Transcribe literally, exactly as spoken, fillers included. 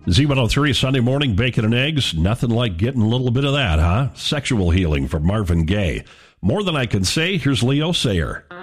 Z one oh three, Sunday morning, bacon and eggs. Nothing like getting a little bit of that, huh? Sexual healing from Marvin Gaye. More Than I Can Say, here's Leo Sayer.